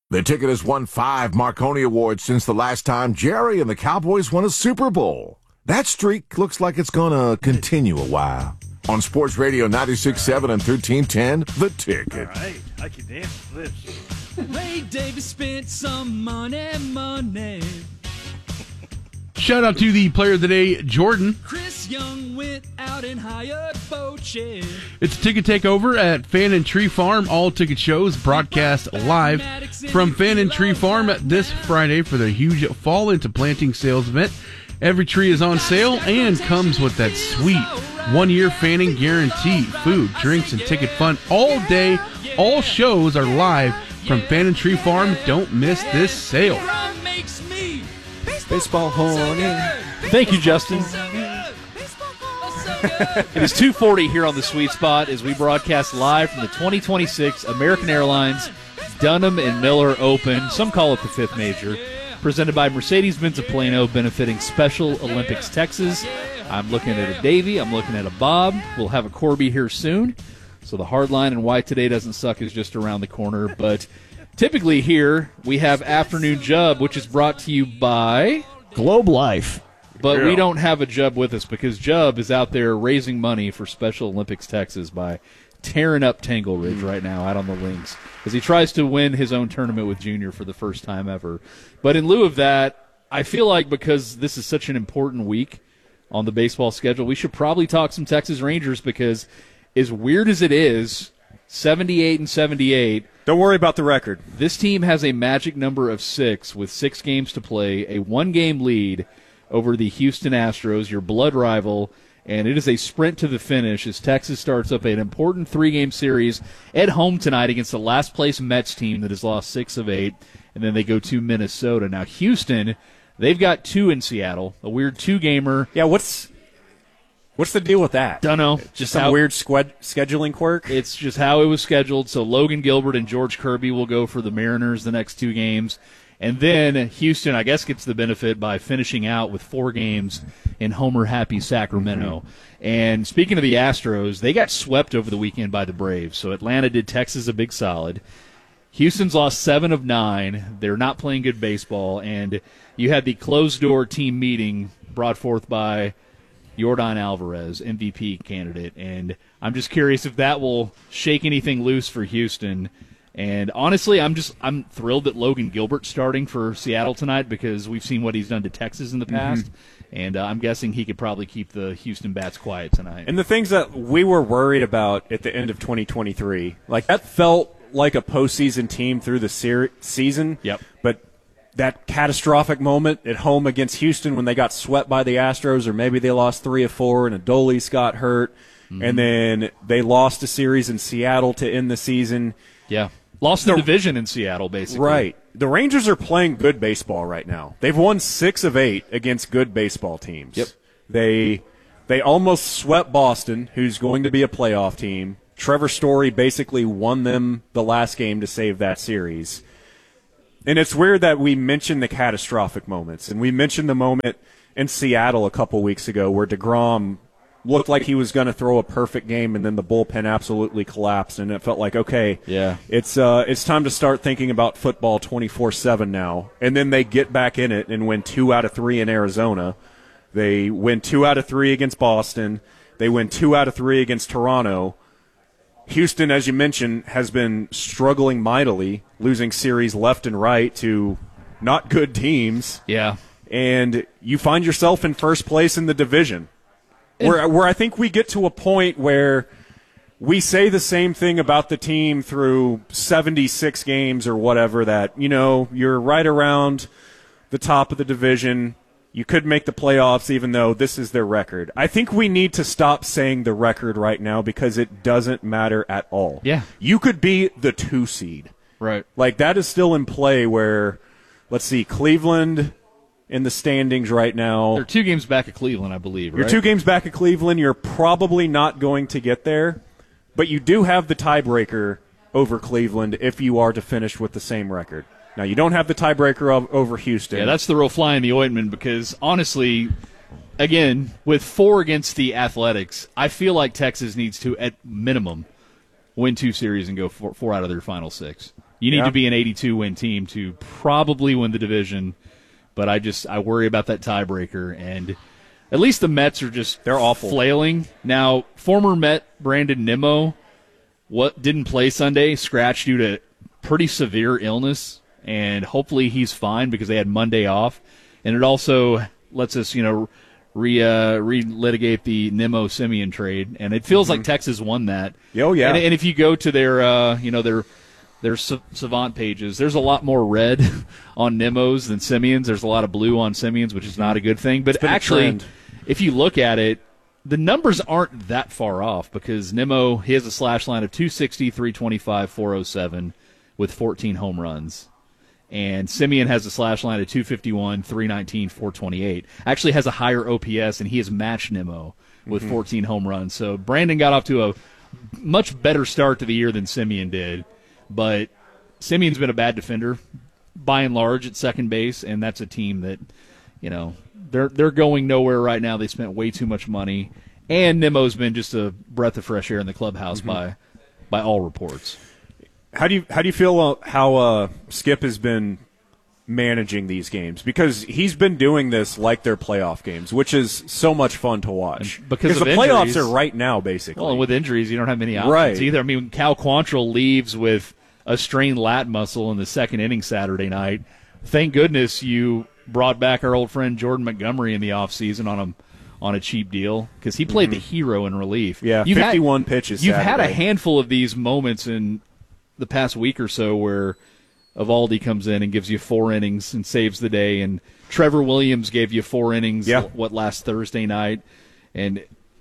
The Ticket has won 5 Marconi Awards since the last time Jerry and the Cowboys won a Super Bowl. That streak looks like it's going to continue a while. On Sports Radio 96.7 and 1310, The Ticket. All right, I can dance to this. Ray Davis spent some money. Shout out to the player of the day, Jordan. Chris Young went out and hired Bochy. It's a ticket takeover at Fan and Tree Farm. All ticket shows broadcast live from Fan and Tree Farm this Friday for the huge Fall into Planting sales event. Every tree is on sale and comes with that sweet 1-year fanning guarantee. Food, drinks, and ticket fun all day. All shows are live from Fan and Tree Farm. Don't miss this sale. Baseball horn. Thank you, Justin. It is 2:40 here on the Sweet Spot as we broadcast live from the 2026 American Airlines Dunham and Miller Open. Some call it the fifth major. Presented by Mercedes-Benz of Plano, benefiting Special Olympics Texas. I'm looking at a Davey. I'm looking at a Bob. We'll have a Corby here soon. So the hard line and why today doesn't suck is just around the corner. But typically here we have Afternoon Jub, which is brought to you by Globe Life. But we don't have a Jub with us because Jub is out there raising money for Special Olympics Texas by tearing up Tangle Ridge right now out on the links as he tries to win his own tournament with Junior for the first time ever. But in lieu of that, I feel like because this is such an important week on the baseball schedule, we should probably talk some Texas Rangers because as weird as it is, 78-78. Don't worry about the record. This team has a magic number of 6 with 6 games to play, a 1-game lead over the Houston Astros, your blood rival, and it is a sprint to the finish as Texas starts up an important 3-game series at home tonight against the last-place Mets team that has lost 6 of 8, and then they go to Minnesota. Now, Houston, they've got 2 in Seattle, a weird 2-gamer. Yeah, what's the deal with that? Don't know. Just some weird scheduling quirk? It's just how it was scheduled. So Logan Gilbert and George Kirby will go for the Mariners the next 2 games. And then Houston, I guess, gets the benefit by finishing out with 4 games in homer-happy Sacramento. And speaking of the Astros, they got swept over the weekend by the Braves. So Atlanta did Texas a big solid. Houston's lost 7 of 9. They're not playing good baseball. And you had the closed-door team meeting brought forth by Yordan Alvarez, MVP candidate. And I'm just curious if that will shake anything loose for Houston. And honestly, I'm thrilled that Logan Gilbert's starting for Seattle tonight because we've seen what he's done to Texas in the past. And I'm guessing he could probably keep the Houston bats quiet tonight. And the things that we were worried about at the end of 2023, like that felt like a postseason team through the season. Yep. But that catastrophic moment at home against Houston when they got swept by the Astros, or maybe they lost 3 of 4 and Adolis got hurt, and then they lost a series in Seattle to end the season. Yeah. Lost the division in Seattle, basically. Right. The Rangers are playing good baseball right now. They've won 6 of 8 against good baseball teams. Yep. They almost swept Boston, who's going to be a playoff team. Trevor Story basically won them the last game to save that series. And it's weird that we mentioned the catastrophic moments. And we mentioned the moment in Seattle a couple weeks ago where DeGrom looked like he was going to throw a perfect game, and then the bullpen absolutely collapsed, and it felt like, okay, yeah, it's time to start thinking about football 24/7 now. And then they get back in it and win 2 out of 3 in Arizona. They win 2 out of 3 against Boston. They win 2 out of 3 against Toronto. Houston, as you mentioned, has been struggling mightily, losing series left and right to not good teams. Yeah. And you find yourself in first place in the division. Where I think we get to a point where we say the same thing about the team through 76 games or whatever, that, you're right around the top of the division. You could make the playoffs even though this is their record. I think we need to stop saying the record right now because it doesn't matter at all. Yeah. You could be the 2 seed. Right. Like, that is still in play where, let's see, Cleveland in the standings right now. They're 2 games back at Cleveland, I believe, right? You're 2 games back at Cleveland. You're probably not going to get there, but you do have the tiebreaker over Cleveland if you are to finish with the same record. Now, you don't have the tiebreaker over Houston. Yeah, that's the real fly in the ointment because, honestly, again, with 4 against the Athletics, I feel like Texas needs to, at minimum, win 2 series and go 4 out of their final 6. You need to be an 82-win team to probably win the division, but I worry about that tiebreaker. And at least the Mets are they're awful, flailing. Now, former Met Brandon Nimmo didn't play Sunday, scratched due to pretty severe illness, and hopefully he's fine because they had Monday off. And it also lets us, relitigate the Nimmo-Simeon trade, and it feels like Texas won that. Oh, yeah. And if you go to their Savant pages, there's a lot more red on Nimmo's than Simeon's. There's a lot of blue on Simeon's, which is not a good thing. But actually, if you look at it, the numbers aren't that far off because Nimmo, he has a slash line of 260, 325, 407 with 14 home runs. And Simeon has a slash line of 251, 319, 428. Actually has a higher OPS, and he has matched Nimmo with 14 home runs. So Brandon got off to a much better start to the year than Simeon did. But Simeon's been a bad defender, by and large, at second base, and that's a team that, they're going nowhere right now. They spent way too much money, and Nimmo's been just a breath of fresh air in the clubhouse by all reports. How do you feel how Skip has been managing these games? Because he's been doing this like they're playoff games, which is so much fun to watch. Because the playoffs are right now, basically. Well, and with injuries, you don't have many options either. I mean, Cal Quantrill leaves with a strained lat muscle in the second inning Saturday night. Thank goodness you brought back our old friend Jordan Montgomery in the offseason on a cheap deal because he played the hero in relief. Yeah, 51 pitches You've Saturday. had a handful of these moments in the past week or so where Evaldi comes in and gives you 4 innings and saves the day, and Trevor Williams gave you 4 innings last Thursday night. And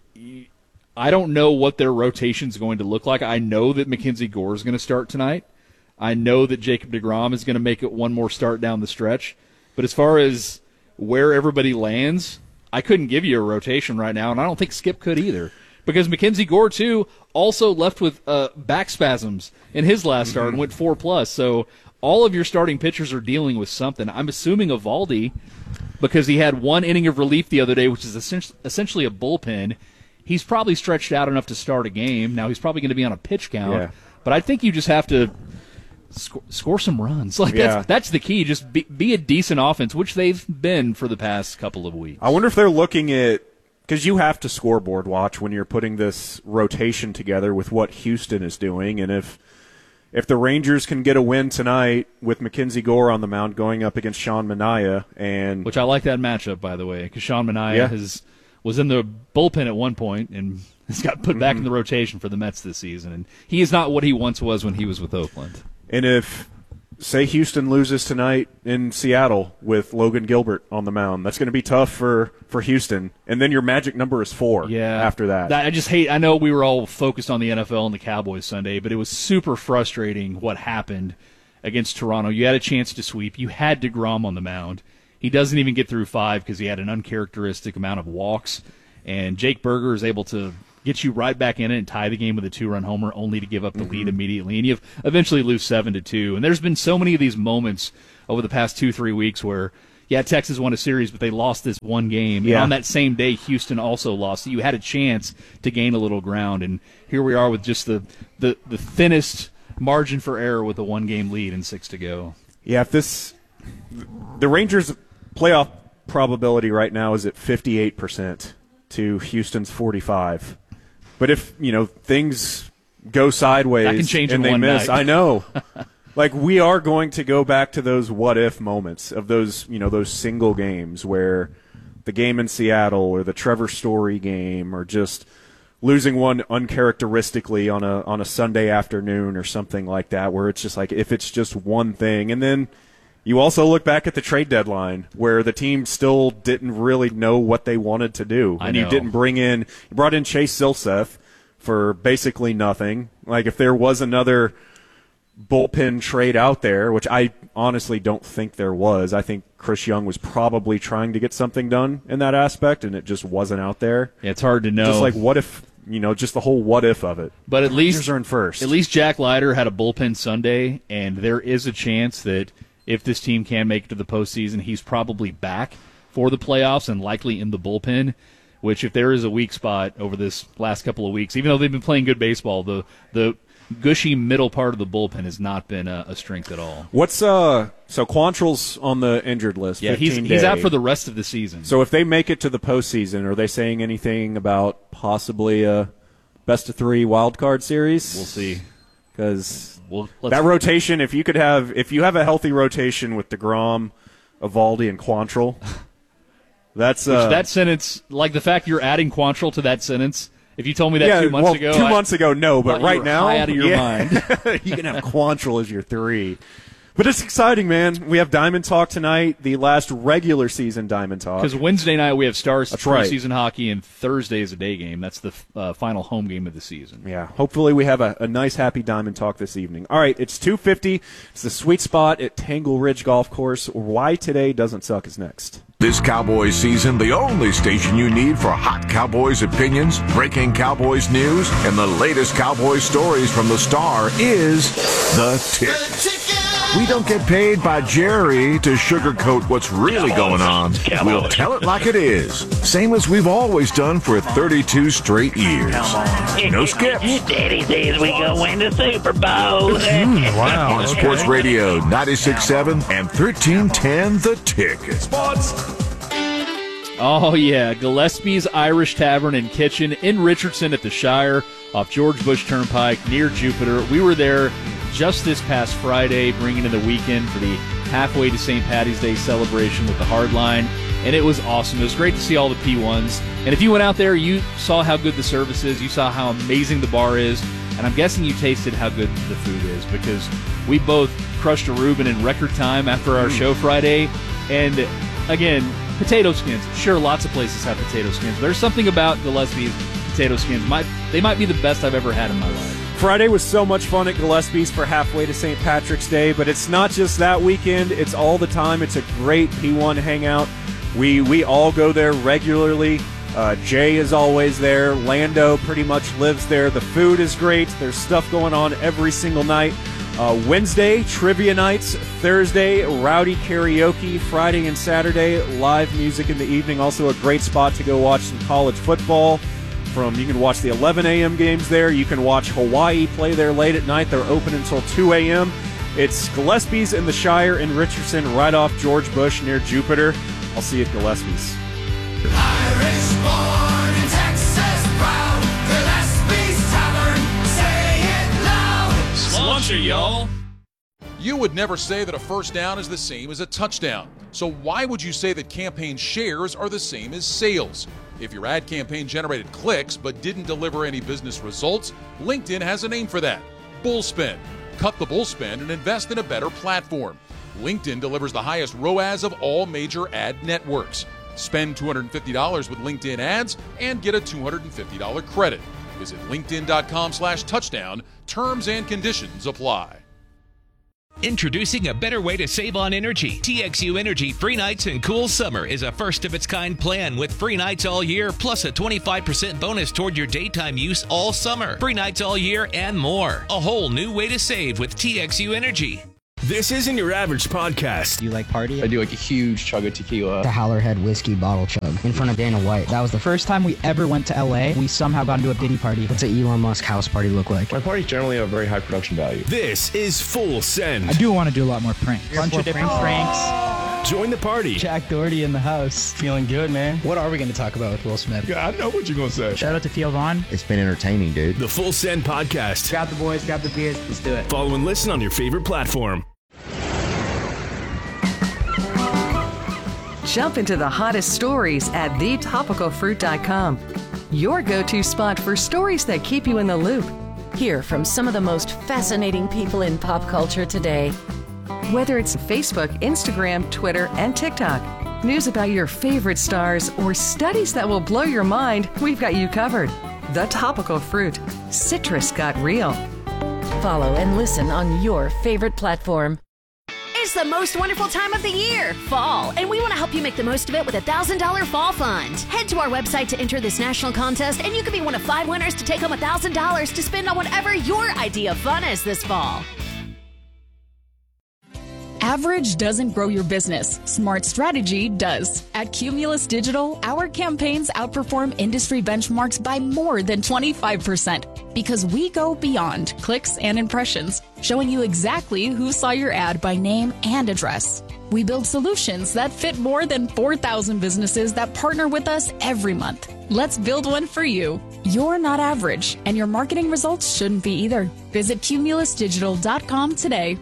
I don't know what their rotation's going to look like. I know that Mackenzie Gore is going to start tonight. I know that Jacob deGrom is going to make it one more start down the stretch. But as far as where everybody lands, I couldn't give you a rotation right now, and I don't think Skip could either. Because Mackenzie Gore, too, also left with back spasms in his last start and went 4+. So all of your starting pitchers are dealing with something. I'm assuming Evaldi, because he had 1 inning of relief the other day, which is essentially a bullpen, he's probably stretched out enough to start a game. Now he's probably going to be on a pitch count. Yeah. But I think you just have to score some runs. That's the key. Just be a decent offense, which they've been for the past couple of weeks. I wonder if they're looking at – because you have to scoreboard watch when you're putting this rotation together with what Houston is doing. And if the Rangers can get a win tonight with Mackenzie Gore on the mound going up against Sean Manaea, and which I like that matchup, by the way, because Sean Manaea was in the bullpen at one point and has got put back in the rotation for the Mets this season. And he is not what he once was when he was with Oakland. And if, say, Houston loses tonight in Seattle with Logan Gilbert on the mound, that's going to be tough for Houston. And then your magic number is 4 after that. I just hate – I know we were all focused on the NFL and the Cowboys Sunday, but it was super frustrating what happened against Toronto. You had a chance to sweep. You had DeGrom on the mound. He doesn't even get through 5 because he had an uncharacteristic amount of walks. And Jake Berger is able to – get you right back in it and tie the game with a 2-run homer only to give up the lead immediately. And you eventually lose 7-2. And there's been so many of these moments over the past 2-3 weeks where, Texas won a series, but they lost this one game. And on that same day, Houston also lost. So you had a chance to gain a little ground. And here we are with just the thinnest margin for error with a 1-game lead and 6 to go. Yeah, the Rangers' playoff probability right now is at 58% to Houston's 45%. But if, things go sideways that can change and in they one miss, night. I know. We are going to go back to those what-if moments of those, those single games where the game in Seattle or the Trevor Story game or just losing one uncharacteristically on a Sunday afternoon or something like that where it's just if it's just one thing. And then you also look back at the trade deadline where the team still didn't really know what they wanted to do. And you brought in Chase Silseth for basically nothing. If there was another bullpen trade out there, which I honestly don't think there was, I think Chris Young was probably trying to get something done in that aspect, and it just wasn't out there. Yeah, it's hard to know. Just what if, just the whole what if of it. But at least are in first. At least Jack Leiter had a bullpen Sunday, and there is a chance that if this team can make it to the postseason, he's probably back for the playoffs and likely in the bullpen, which if there is a weak spot over this last couple of weeks, even though they've been playing good baseball, the gushy middle part of the bullpen has not been a strength at all. What's so Quantrill's on the injured list? Yeah, he's out for the rest of the season. So if they make it to the postseason, are they saying anything about possibly a best-of-3 wild card series? We'll see. Because that rotation, if you have a healthy rotation with DeGrom, Eovaldi, and Quantrill, that's that sentence, like the fact you're adding Quantrill to that sentence. If you told me that 2 months ago, 2 months ago, no, but right now, high out of your mind. You can have Quantrill as your 3. But it's exciting, man. We have Diamond Talk tonight, the last regular season Diamond Talk. Because Wednesday night we have Stars preseason hockey, and Thursday is a day game. That's the final home game of the season. Yeah, hopefully we have a nice, happy Diamond Talk this evening. All right, it's 2:50. It's the sweet spot at Tangle Ridge Golf Course. Why Today Doesn't Suck is next. This Cowboys season, the only station you need for hot Cowboys opinions, breaking Cowboys news, and the latest Cowboys stories from the Star is The Tick. We don't get paid by Jerry to sugarcoat what's really going on. We'll tell it like it is. Same as we've always done for 32 straight years. No skips. Daddy says we go win the Super Bowl. Wow. On Sports Radio 96.7 and 1310 The Tick. Oh, yeah. Gillespie's Irish Tavern and Kitchen in Richardson at the Shire off George Bush Turnpike near Jupiter. We were there just this past Friday, bringing in the weekend for the halfway to St. Patty's Day celebration with the Hardline, and it was awesome. It was great to see all the P1s. And if you went out there, you saw how good the service is, you saw how amazing the bar is, and I'm guessing you tasted how good the food is, because we both crushed a Reuben in record time after our show Friday. And again, potato skins. Sure, lots of places have potato skins. There's something about Gillespie's potato skins. They might be the best I've ever had in my life. Friday was so much fun at Gillespie's for halfway to St. Patrick's Day, but it's not just that weekend. It's all the time. It's a great P1 hangout. We all go there regularly. Jay is always there. Lando pretty much lives there. The food is great. There's stuff going on every single night. Wednesday, trivia nights. Thursday, rowdy karaoke. Friday and Saturday, live music in the evening. Also a great spot to go watch some college football. You can watch the 11 a.m. games there. You can watch Hawaii play there late at night. They're open until 2 a.m. It's Gillespie's in the Shire in Richardson, right off George Bush near Jupiter. I'll see you at Gillespie's. Irish born in Texas, proud. Gillespie's Tavern, say it loud. Launcher, y'all. You would never say that a first down is the same as a touchdown. So why would you say that campaign shares are the same as sales? If your ad campaign generated clicks but didn't deliver any business results, LinkedIn has a name for that: Bullspend. Cut the bullspend and invest in a better platform. LinkedIn delivers the highest ROAS of all major ad networks. Spend $250 with LinkedIn ads and get a $250 credit. Visit linkedin.com/touchdown. Terms and conditions apply. Introducing a better way to save on energy. TXU Energy Free Nights and Cool Summer is a first-of-its-kind plan with free nights all year, plus a 25% bonus toward your daytime use all summer. Free nights all year and more. A whole new way to save with TXU Energy. This isn't your average podcast. Do you like party? I do like a huge chug of tequila. The Howlerhead whiskey bottle chug in front of Dana White. That was the first time we ever went to LA. We somehow got into a Diddy party. What's an Elon Musk house party look like? My parties generally have very high production value. This is Full Send. I do want to do a lot more pranks. Bunch of different pranks. Join the party. Jack Doherty in the house. Feeling good, man. What are we going to talk about with Will Smith? Yeah, I know what you're going to say. Shout out to Theo Vaughn. It's been entertaining, dude. The Full Send podcast. Grab the boys, grab the beers. Let's do it. Follow and listen on your favorite platform. Jump into the hottest stories at thetopicalfruit.com. Your go-to spot for stories that keep you in the loop. Hear from some of the most fascinating people in pop culture today. Whether it's Facebook, Instagram, Twitter, and TikTok, news about your favorite stars, or studies that will blow your mind, we've got you covered. The Topical Fruit. Citrus got real. Follow and listen on your favorite platform. It's the most wonderful time of the year, fall, and we want to help you make the most of it with a $1,000 fall fund. Head to our website to enter this national contest, and you could be one of 5 winners to take home $1,000 to spend on whatever your idea of fun is this fall. Average doesn't grow your business. Smart strategy does. At Cumulus Digital, our campaigns outperform industry benchmarks by more than 25% because we go beyond clicks and impressions, showing you exactly who saw your ad by name and address. We build solutions that fit more than 4,000 businesses that partner with us every month. Let's build one for you. You're not average, and your marketing results shouldn't be either. Visit cumulusdigital.com today.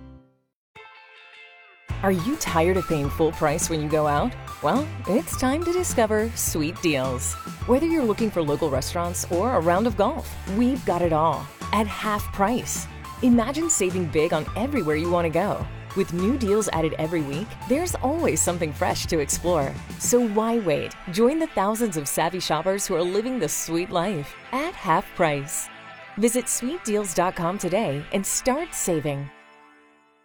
Are you tired of paying full price when you go out? Well, it's time to discover Sweet Deals. Whether you're looking for local restaurants or a round of golf, we've got it all at half price. Imagine saving big on everywhere you want to go. With new deals added every week, there's always something fresh to explore. So why wait? Join the thousands of savvy shoppers who are living the sweet life at half price. Visit sweetdeals.com today and start saving.